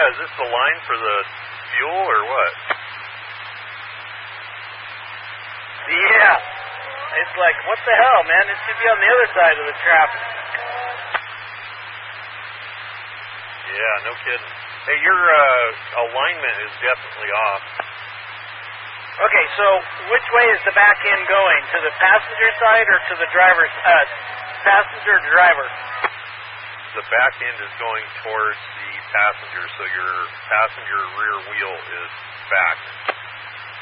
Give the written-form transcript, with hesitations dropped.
Yeah, is this the line for the fuel or what? Yeah. It's like, what the hell, man? It should be on the other side of the traffic. Yeah, no kidding. Hey, your alignment is definitely off. Okay, so which way is the back end going? To the passenger side or to the driver's passenger to driver? The back end is going towards the passenger, so your passenger rear wheel is back.